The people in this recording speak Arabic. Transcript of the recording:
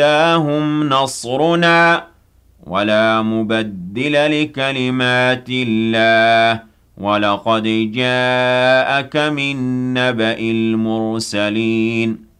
أتاهم نصرنا ولا مبدل لكلمات الله ولقد جاءك من نبأ المرسلين